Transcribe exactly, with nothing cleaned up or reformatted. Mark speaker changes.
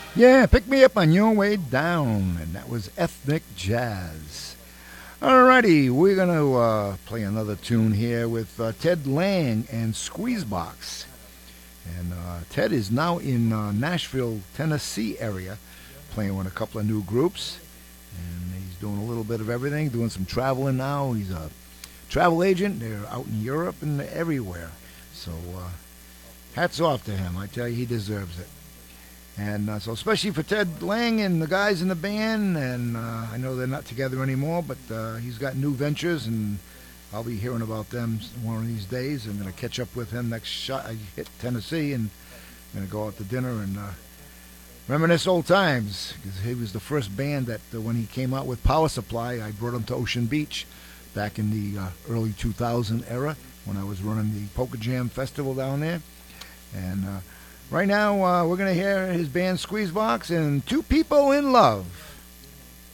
Speaker 1: Yeah, pick me up on your way down. And that was Ethnic Jazz. Alrighty, we're going to uh, play another tune here with uh, Ted Lang and Squeezebox. And uh, Ted is now in uh, Nashville, Tennessee area, playing with a couple of new groups. And he's doing a little bit of everything, doing some traveling now. He's a travel agent. They're out in Europe and everywhere. So uh, hats off to him. I tell you, he deserves it. And uh, so especially for Ted Lang and the guys in the band, and uh, I know they're not together anymore, but uh, he's got new ventures, and I'll be hearing about them one of these days. I'm going to catch up with him next shot. I hit Tennessee, and I'm going to go out to dinner and uh, reminisce old times, because he was the first band that uh, when he came out with Power Supply, I brought him to Ocean Beach back in the uh, early two thousand era when I was running the Polka Jam Festival down there. And uh, right now, uh, we're going to hear his band Squeezebox and Two People in Love.